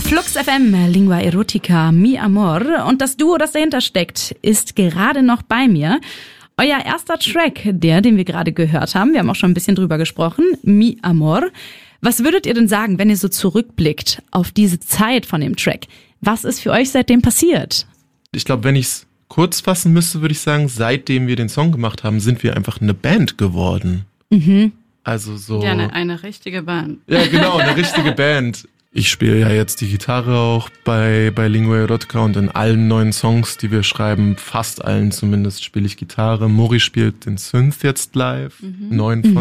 Flux FM, Lingua Erotica, Mi Amor. Und das Duo, das dahinter steckt, ist gerade noch bei mir. Euer erster Track, den wir gerade gehört haben, wir haben auch schon ein bisschen drüber gesprochen, Mi Amor. Was würdet ihr denn sagen, wenn ihr so zurückblickt auf diese Zeit von dem Track? Was ist für euch seitdem passiert? Ich glaube, wenn ich es kurz fassen müsste, würde ich sagen, seitdem wir den Song gemacht haben, sind wir einfach eine Band geworden. Mhm. Also so. Ja, eine richtige Band. Ja, genau, eine richtige Band. Ich spiele ja jetzt die Gitarre auch bei Lingua Erotica und in allen neuen Songs, die wir schreiben, fast allen zumindest, spiele ich Gitarre. Mori spielt den Synth jetzt live. In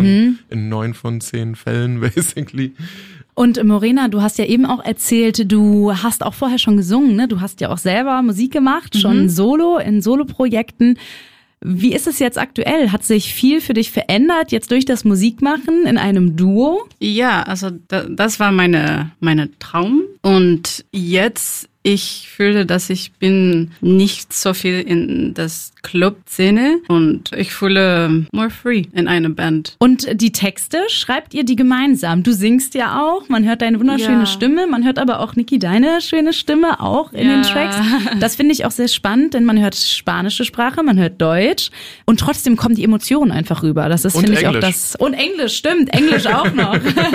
9 von 10 Fällen, basically. Und Morena, du hast ja eben auch erzählt, du hast auch vorher schon gesungen, ne? Du hast ja auch selber Musik gemacht, schon solo, in Soloprojekten. Wie ist es jetzt aktuell? Hat sich viel für dich verändert, jetzt durch das Musikmachen in einem Duo? Ja, also das war meine Traum. Und jetzt, ich fühle, dass ich bin nicht so viel in das Club-Szene und ich fühle more free in einer Band. Und die Texte, schreibt ihr die gemeinsam? Du singst ja auch, man hört deine wunderschöne Stimme, man hört aber auch, Niki, deine schöne Stimme auch in den Tracks. Das finde ich auch sehr spannend, denn man hört spanische Sprache, man hört Deutsch und trotzdem kommen die Emotionen einfach rüber. Das ist, finde ich, auch das. Und Englisch, stimmt, Englisch auch noch.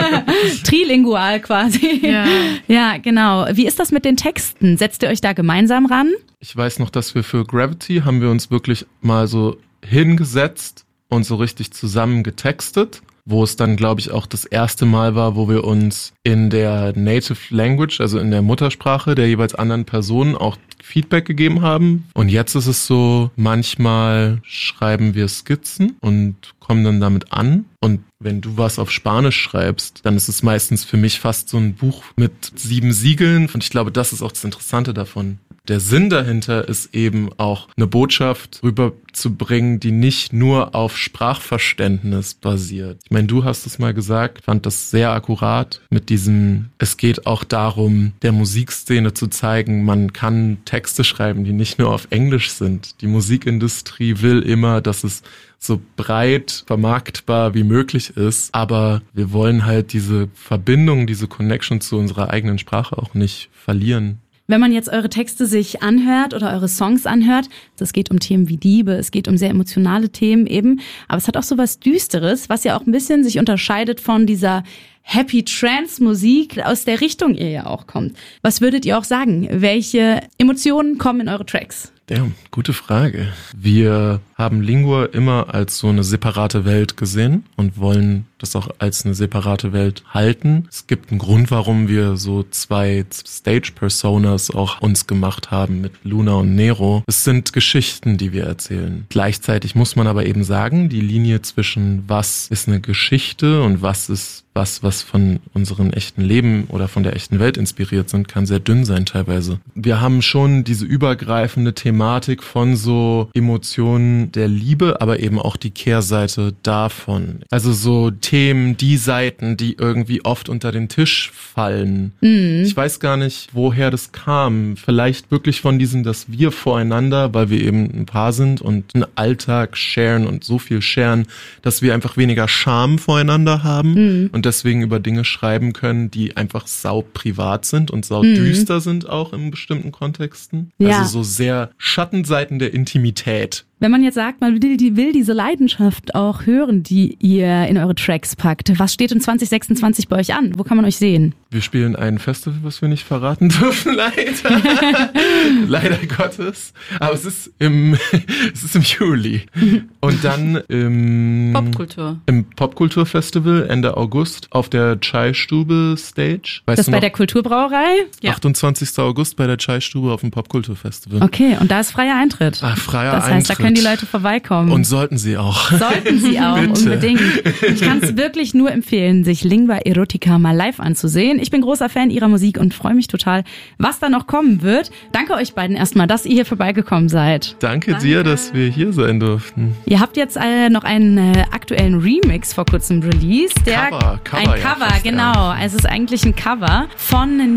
Trilingual quasi. Ja, genau. Wie ist das mit den Texten? Setzt ihr euch da gemeinsam ran? Ich weiß noch, dass wir für Gravity haben wir uns wirklich mal so hingesetzt und so richtig zusammen getextet, wo es dann, glaube ich, auch das erste Mal war, wo wir uns in der Native Language, also in der Muttersprache der jeweils anderen Personen auch Feedback gegeben haben. Und jetzt ist es so, manchmal schreiben wir Skizzen und kommen dann damit an. Und wenn du was auf Spanisch schreibst, dann ist es meistens für mich fast so ein Buch mit 7 Siegeln. Und ich glaube, das ist auch das Interessante davon. Der Sinn dahinter ist eben auch eine Botschaft rüberzubringen, die nicht nur auf Sprachverständnis basiert. Ich meine, du hast es mal gesagt, fand das sehr akkurat mit diesem, es geht auch darum, der Musikszene zu zeigen, man kann Texte schreiben, die nicht nur auf Englisch sind. Die Musikindustrie will immer, dass es so breit vermarktbar wie möglich ist, aber wir wollen halt diese Verbindung, diese Connection zu unserer eigenen Sprache auch nicht verlieren. Wenn man jetzt eure Texte sich anhört oder eure Songs anhört, es geht um Themen wie Liebe, es geht um sehr emotionale Themen eben, aber es hat auch so was Düsteres, was ja auch ein bisschen sich unterscheidet von dieser Happy Trance Musik, aus der Richtung ihr ja auch kommt. Was würdet ihr auch sagen? Welche Emotionen kommen in eure Tracks? Ja, gute Frage. Wir haben Lingua immer als so eine separate Welt gesehen und wollen das auch als eine separate Welt halten. Es gibt einen Grund, warum wir so 2 Stage-Personas auch uns gemacht haben mit Luna und Nero. Es sind Geschichten, die wir erzählen. Gleichzeitig muss man aber eben sagen, die Linie zwischen was ist eine Geschichte und was ist was von unserem echten Leben oder von der echten Welt inspiriert sind, kann sehr dünn sein teilweise. Wir haben schon diese übergreifende Thematik von so Emotionen der Liebe, aber eben auch die Kehrseite davon. Also so Themen, die Seiten, die irgendwie oft unter den Tisch fallen. Ich weiß gar nicht, woher das kam. Vielleicht wirklich von diesem, dass wir voreinander, weil wir eben ein Paar sind und einen Alltag sharen und so viel sharen, dass wir einfach weniger Scham voreinander haben und deswegen über Dinge schreiben können, die einfach sau privat sind und sau düster sind auch in bestimmten Kontexten. Ja. Also so sehr Schattenseiten der Intimität. Wenn man jetzt sagt, man will diese Leidenschaft auch hören, die ihr in eure Tracks packt, was steht in 2026 bei euch an? Wo kann man euch sehen? Wir spielen ein Festival, was wir nicht verraten dürfen, leider. Leider Gottes. Aber es ist im Juli. Und dann im Popkulturfestival Ende August auf der Chai-Stube Stage. Weißt das du bei noch? der Kulturbrauerei? Ja. 28. August bei der Chai-Stube auf dem Popkulturfestival. Okay, und da ist freier Eintritt. Freier Eintritt. Das heißt, da können die Leute vorbeikommen. Und sollten sie auch. Sollten sie auch, unbedingt. Ich kann es wirklich nur empfehlen, sich Lingua Erotica mal live anzusehen. Ich bin großer Fan ihrer Musik und freue mich total, was da noch kommen wird. Danke euch beiden erstmal, dass ihr hier vorbeigekommen seid. Danke dir, dass wir hier sein durften. Ihr habt jetzt noch einen aktuellen Remix vor kurzem released. Cover, ein Cover, genau. Es ist eigentlich ein Cover von